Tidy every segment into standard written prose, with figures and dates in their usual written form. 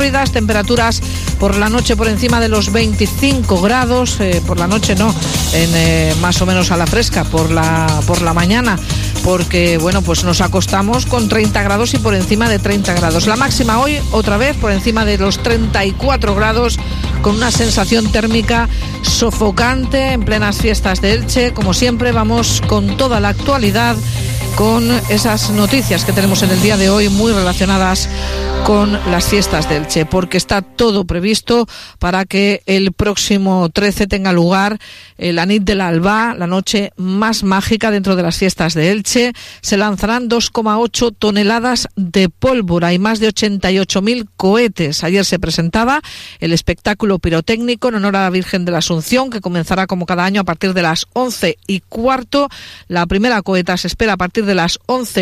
tórridas, temperaturas por la noche por encima de los 25 grados, por la noche no, más o menos a la fresca, por la mañana, porque bueno, pues nos acostamos con 30 grados y por encima de 30 grados. La máxima hoy, otra vez, por encima de los 34 grados, con una sensación térmica sofocante en plenas fiestas de Elche. Como siempre, vamos con toda la actualidad, con esas noticias que tenemos en el día de hoy muy relacionadas con las fiestas de Elche, porque está todo previsto para que el próximo 13 tenga lugar la nit de l'Albà, la noche más mágica dentro de las fiestas de Elche. Se lanzarán 2,8 toneladas de pólvora y más de 88.000 cohetes. Ayer se presentaba el espectáculo pirotécnico en honor a la Virgen de la Asunción, que comenzará como cada año a partir de las 11:15. La primera coheta se espera a partir de las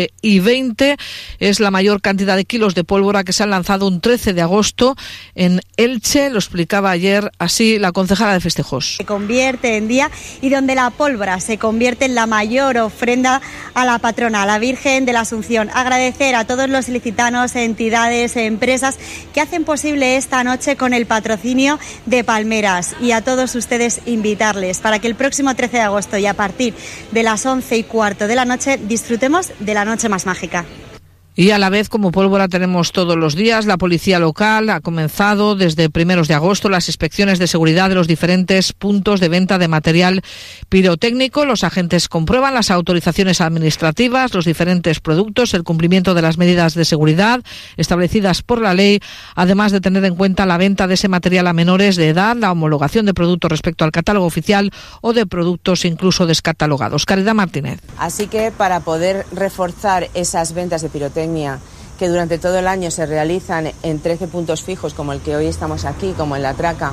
11:20. Es la mayor cantidad de kilos de pólvora que se han lanzado un 13 de agosto en Elche. Lo explicaba ayer así la concejala de festejos. Se convierte en día y donde la pólvora se convierte en la mayor ofrenda a la patrona, a la Virgen de la Asunción. Agradecer a todos los ilicitanos, entidades, empresas que hacen posible esta noche con el patrocinio de Palmeras, y a todos ustedes invitarles para que el próximo 13 de agosto y a partir de las 11:15 de la noche disfrutemos de la noche más mágica. Y a la vez, como pólvora tenemos todos los días, la policía local ha comenzado desde primeros de agosto las inspecciones de seguridad de los diferentes puntos de venta de material pirotécnico. Los agentes comprueban las autorizaciones administrativas, los diferentes productos, el cumplimiento de las medidas de seguridad establecidas por la ley, además de tener en cuenta la venta de ese material a menores de edad, la homologación de productos respecto al catálogo oficial o de productos incluso descatalogados. Caridad Martínez. Así que para poder reforzar esas ventas de pirotecnia que durante todo el año se realizan en 13 puntos fijos, como el que hoy estamos aquí, como en La Traca,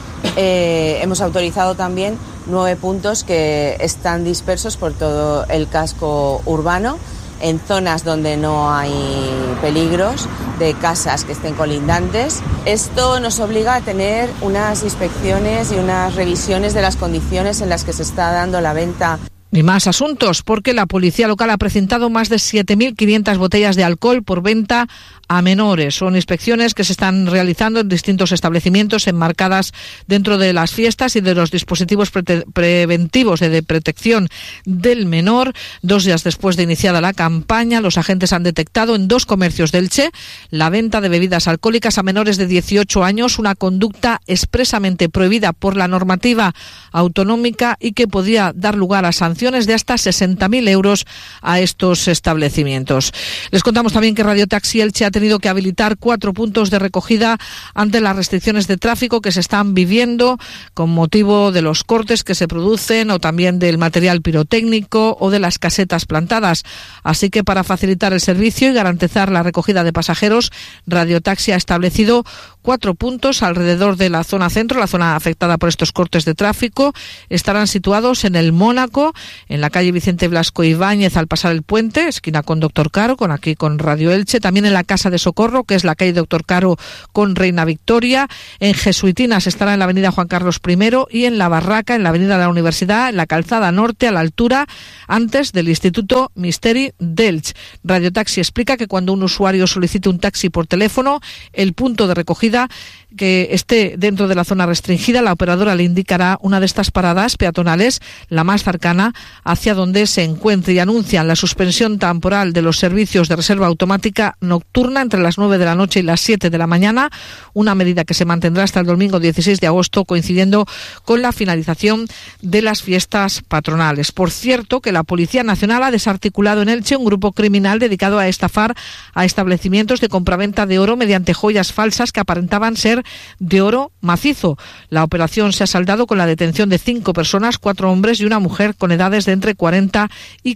hemos autorizado también 9 puntos que están dispersos por todo el casco urbano, en zonas donde no hay peligros, de casas que estén colindantes. Esto nos obliga a tener unas inspecciones y unas revisiones de las condiciones en las que se está dando la venta. Ni más asuntos, porque la policía local ha precintado más de 7.500 botellas de alcohol por venta a menores. Son inspecciones que se están realizando en distintos establecimientos enmarcadas dentro de las fiestas y de los dispositivos preventivos de protección del menor. 2 días después de iniciada la campaña, los agentes han detectado en 2 comercios de Elche la venta de bebidas alcohólicas a menores de 18 años, una conducta expresamente prohibida por la normativa autonómica y que podía dar lugar a sanciones de hasta 60.000 euros a estos establecimientos. Les contamos también que Radio Taxi Elche ha tenido que habilitar 4 puntos de recogida ante las restricciones de tráfico que se están viviendo con motivo de los cortes que se producen o también del material pirotécnico o de las casetas plantadas. Así que para facilitar el servicio y garantizar la recogida de pasajeros, Radio Taxi ha establecido 4 puntos alrededor de la zona centro, la zona afectada por estos cortes de tráfico. Estarán situados en el Mónaco, en la calle Vicente Blasco Ibáñez al pasar el puente, esquina con Doctor Caro, con Radio Elche, también en la Casa de Socorro, que es la calle Doctor Caro con Reina Victoria, en Jesuitinas estará en la avenida Juan Carlos I y en La Barraca, en la avenida de la Universidad, en la calzada norte, a la altura antes del Instituto Misteri d'Elche. Radio Taxi explica que cuando un usuario solicite un taxi por teléfono, el punto de recogida que esté dentro de la zona restringida, la operadora le indicará una de estas paradas peatonales, la más cercana, hacia donde se encuentre, y anuncian la suspensión temporal de los servicios de reserva automática nocturna entre las 9 de la noche y las 7 de la mañana, una medida que se mantendrá hasta el domingo 16 de agosto, coincidiendo con la finalización de las fiestas patronales. Por cierto, que la Policía Nacional ha desarticulado en Elche un grupo criminal dedicado a estafar a establecimientos de compraventa de oro mediante joyas falsas que aparentaban ser de oro macizo. La operación se ha saldado con la detención de 5 personas, 4 hombres y una mujer con edades de entre 40 y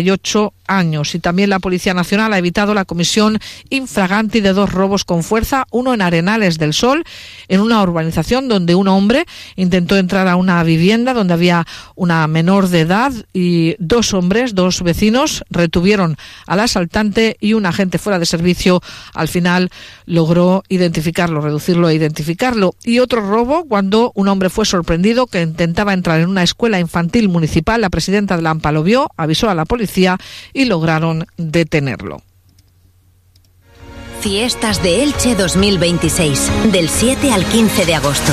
48 años. Y también la Policía Nacional ha evitado la comisión infraganti de 2 robos con fuerza, uno en Arenales del Sol, en una urbanización donde un hombre intentó entrar a una vivienda donde había una menor de edad, y 2 hombres, 2 vecinos, retuvieron al asaltante, y un agente fuera de servicio al final logró identificarlo, reducirlo e identificarlo. Y otro robo cuando un hombre fue sorprendido que intentaba entrar en una escuela infantil municipal. La presidenta de la AMPA lo vio, avisó a la policía y lograron detenerlo. Fiestas de Elche 2026, del 7 al 15 de agosto.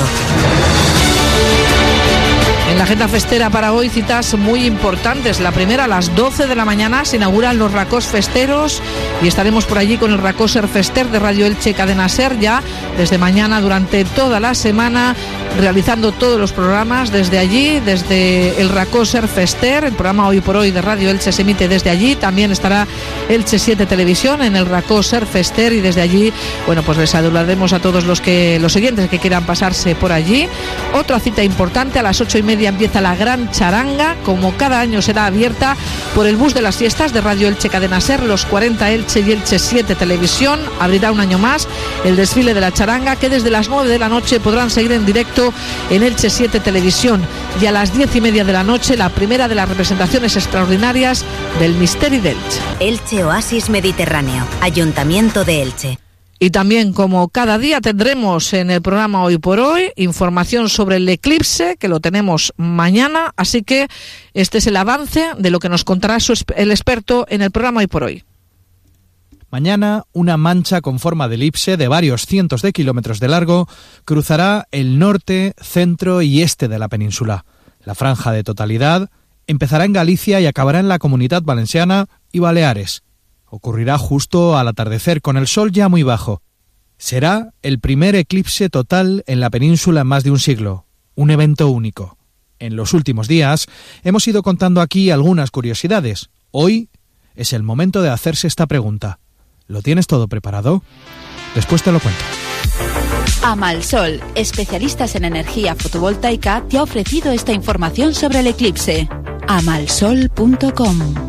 En la agenda festera para hoy citas muy importantes. La primera, a las 12 de la mañana se inauguran los Racós Festeros y estaremos por allí con el Racó Ser Fester de Radio Elche Cadena Ser ya desde mañana durante toda la semana, realizando todos los programas desde allí, desde el Racó Ser Fester. El programa Hoy por Hoy de Radio Elche se emite desde allí. También estará Elche 7 Televisión en el Racó Ser Fester y desde allí, bueno, pues les saludaremos a todos los siguientes que quieran pasarse por allí. Otra cita importante, a las 8:30 empieza la Gran Charanga, como cada año será abierta por el bus de las fiestas de Radio Elche Cadena Ser, los 40 Elche y Elche 7 Televisión. Abrirá un año más el desfile de la charanga, que desde las 9 de la noche podrán seguir en directo en Elche 7 Televisión, y a las 10:30 de la noche la primera de las representaciones extraordinarias del Misteri d'Elche. Elche Oasis Mediterráneo, Ayuntamiento de Elche. Y también, como cada día, tendremos en el programa Hoy por Hoy información sobre el eclipse, que lo tenemos mañana, así que este es el avance de lo que nos contará el experto en el programa Hoy por Hoy. Mañana, una mancha con forma de elipse de varios cientos de kilómetros de largo cruzará el norte, centro y este de la península. La franja de totalidad empezará en Galicia y acabará en la Comunidad Valenciana y Baleares. Ocurrirá justo al atardecer, con el sol ya muy bajo. Será el primer eclipse total en la península en más de un siglo, un evento único. En los últimos días hemos ido contando aquí algunas curiosidades. Hoy es el momento de hacerse esta pregunta. ¿Lo tienes todo preparado? Después te lo cuento. Amalsol, especialistas en energía fotovoltaica, te ha ofrecido esta información sobre el eclipse. amalsol.com.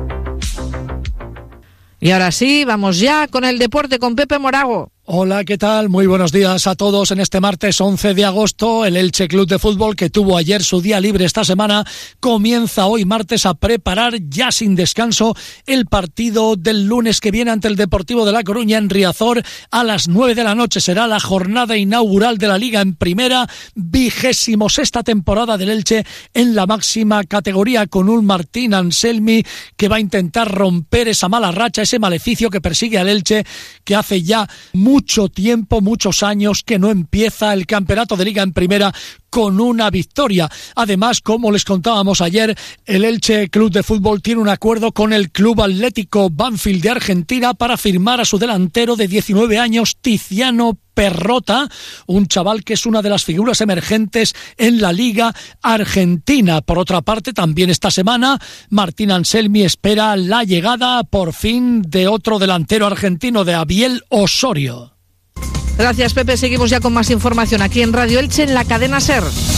Y ahora sí, vamos ya con el deporte con Pepe Morago. Hola, ¿qué tal? Muy buenos días a todos. En este martes 11 de agosto, el Elche Club de Fútbol, que tuvo ayer su día libre esta semana, comienza hoy martes a preparar ya sin descanso el partido del lunes que viene ante el Deportivo de La Coruña en Riazor a las 9 de la noche. Será la jornada inaugural de la Liga en Primera, 26ª temporada del Elche en la máxima categoría, con un Martín Anselmi que va a intentar romper esa mala racha, ese maleficio que persigue al Elche, que hace ya mucho tiempo, muchos años que no empieza el campeonato de Liga en Primera con una victoria. Además, como les contábamos ayer, el Elche Club de Fútbol tiene un acuerdo con el Club Atlético Banfield de Argentina para firmar a su delantero de 19 años, Tiziano Perrota, un chaval que es una de las figuras emergentes en la Liga Argentina. Por otra parte, también esta semana, Martín Anselmi espera la llegada por fin de otro delantero argentino, de Abiel Osorio. Gracias, Pepe. Seguimos ya con más información aquí en Radio Elche, en la cadena SER.